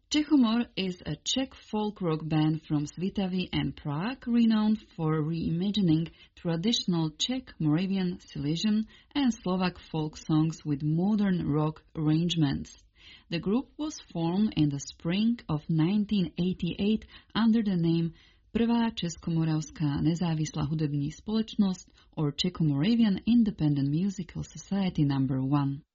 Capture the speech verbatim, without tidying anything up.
Čechomor is a Czech folk rock band from Svitavy and Prague, renowned for reimagining traditional Czech, Moravian, Silesian, and Slovak folk songs with modern rock arrangements. The group was formed in the spring of nineteen eighty-eight under the name Prvá Českomoravská nezávislá hudební společnosť or Czech-Moravian Independent Musical Society number one.